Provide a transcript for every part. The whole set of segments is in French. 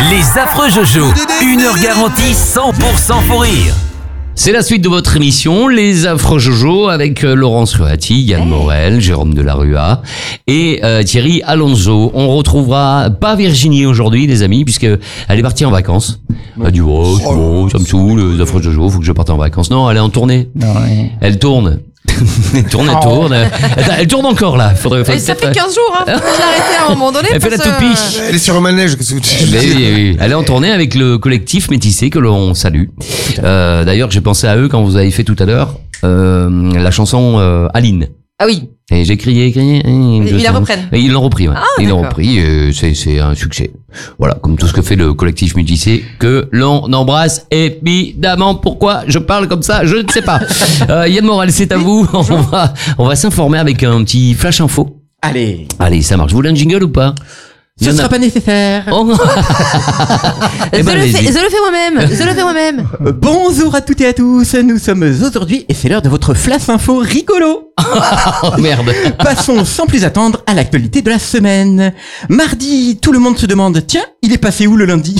Les affreux Jojo, 1 heure garantie 100% pour rire. C'est la suite de votre émission, Les Affreux Jojo, avec Laurence Ruati, Yann Morel, Jérôme Delarua et Thierry Alonso. On retrouvera pas Virginie aujourd'hui, les amis, puisque elle est partie en vacances. Elle a dit, bon, ça me saoule, Les Affreux Jojo, faut que je parte en vacances. Non, elle est en tournée. Elle tourne. Elle tourne. Elle tourne encore là. Ça fait 15 jours, hein. Faut l'arrêter à un moment donné. Elle fait la toupie. Elle est sur un manège. Qu'est-ce que tu dis? Oui. Elle est en tournée avec le collectif Métissé que l'on salue. D'ailleurs, j'ai pensé à eux quand vous avez fait tout à l'heure la chanson Aline. Ah oui. Et j'ai crié. Ils la reprennent. Et ils l'ont repris, ouais. Ah, ils l'ont d'accord. repris, c'est un succès. Voilà, comme tout ce que fait le collectif Métissé, que l'on embrasse évidemment. Pourquoi je parle comme ça, je ne sais pas. Yann Morel, c'est à vous. On va s'informer avec un petit flash info. Allez, Ça marche. Vous voulez un jingle ou pas? ce sera pas nécessaire. Oh. Je le fais moi-même. Bonjour à toutes et à tous, nous sommes aujourd'hui et c'est l'heure de votre flash info rigolo. Oh merde. Passons sans plus attendre à l'actualité de la semaine. Mardi, tout le monde se demande, tiens, il est passé où le lundi?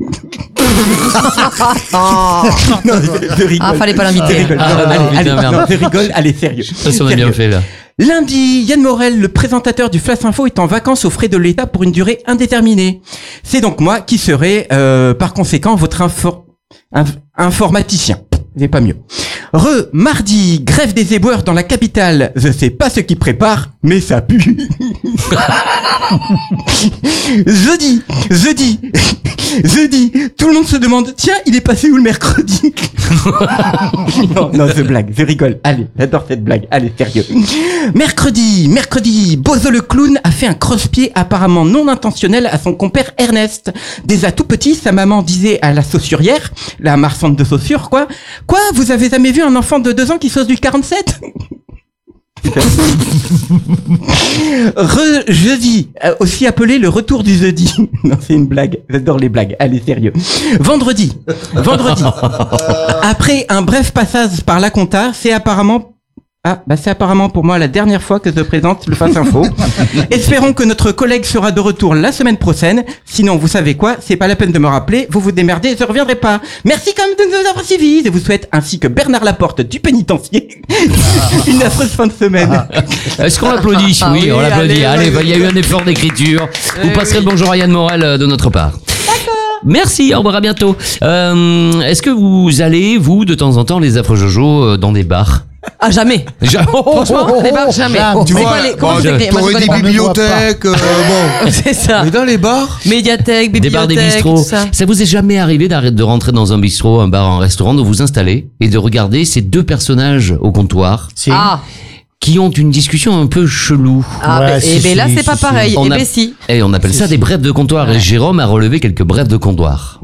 Non, je rigole. Ah, fallait pas l'inviter. Je rigole. Ah, Non, non, allez, putain, merde. non, je rigole, allez, sérieux. Ça, on a Sérieux. bien fait là. Lundi, Yann Morel, le présentateur du Flash Info, est en vacances aux frais de l'État pour une durée indéterminée. C'est donc moi qui serai, par conséquent, votre informaticien. C'est pas mieux. Mardi, grève des éboueurs dans la capitale. Je sais pas ce qu'ils préparent, mais ça pue. Jeudi, tout le monde se demande, tiens, il est passé où le mercredi? non, je blague, je rigole. Allez, j'adore cette blague. Allez, sérieux. Mercredi, Bozo le clown a fait un crosse-pied apparemment non intentionnel à son compère Ernest. Déjà tout petit, sa maman disait à la saussurière, la marchande de chaussures, quoi, vous avez jamais vu un enfant de 2 ans qui sauce du 47? Jeudi, aussi appelé le retour du jeudi. Non, c'est une blague. J'adore les blagues. Allez, sérieux. Vendredi. Après un bref passage par la compta, c'est apparemment pour moi la dernière fois que je présente le Flash Info. Espérons que notre collègue sera de retour la semaine prochaine. Sinon, vous savez quoi? C'est pas la peine de me rappeler. Vous vous démerdez, je reviendrai pas. Merci quand même de nous avoir suivis. Je vous souhaite, ainsi que Bernard Laporte du pénitencier, une affreuse fin de semaine. Est-ce qu'on l'applaudit? Oui, on l'applaudit. Allez, il y a eu un effort d'écriture. Vous passerez le bonjour à Yann Morel de notre part. D'accord. Merci, au revoir, à bientôt. Est-ce que vous allez, vous, de temps en temps, les affreux Jojo, dans des bars? Ah, jamais. Franchement, les bars, jamais. Tu vois, Comment tu t'écris? Moi, je t'aurais dit connais pas. bibliothèque, bon. C'est ça. Mais dans les bars? Médiathèque, Des bars, des bibliothèque, bistrots. tout ça. Ça vous est jamais arrivé de rentrer dans un bistrot, un bar, un restaurant, de vous installer et de regarder ces deux personnages au comptoir Ah, qui ont une discussion un peu chelou? là, c'est pas pareil. On Eh a- ben, si. Et on appelle ça des brèves de comptoir. Et Jérôme a relevé quelques brèves de comptoir.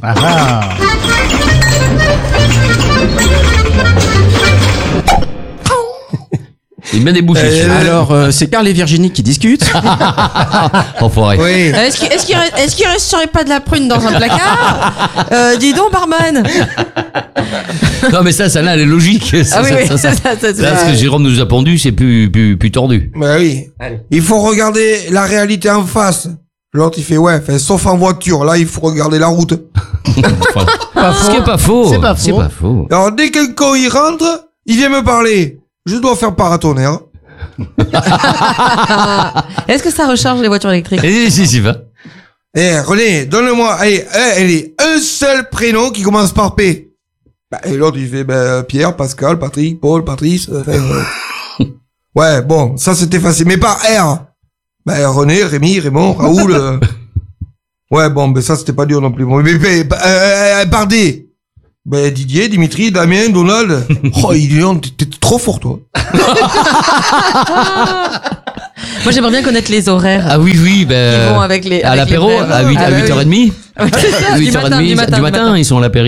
Il met des bouchées. Alors, c'est Carl et Virginie qui discutent. Enfoiré. Oui. Est-ce qu'il resterait pas de la prune dans un placard? Dis donc, barman. Non, mais ça là, elle est logique. Ah oui, Ça. ça. Là, ce que Jérôme nous a pondu, c'est plus tordu. Bah oui. Il faut regarder la réalité en face. L'autre, il fait, sauf en voiture. Là, il faut regarder la route. Ce qui est pas faux. C'est pas faux. Alors, dès qu'un con, il rentre, il vient me parler. Je dois faire paratonnerre. Est-ce que ça recharge les voitures électriques? Si, va. René, donne-moi, allez, un seul prénom qui commence par P. Et l'autre, il fait, Pierre, Pascal, Patrick, Paul, Patrice, ouais, bon, ça c'était facile. Mais par R. René, Rémi, Raymond, Raoul, ouais, bon, ça c'était pas dur non plus. Bon, mais par D. Didier, Dimitri, Damien, Donald. Oh, t'es trop fort, toi. Moi, j'aimerais bien connaître les horaires. Ah oui, Qui vont avec les. à avec l'apéro, les brèves. à 8h30. C'est ça, du matin, du matin, ils sont à l'apéro.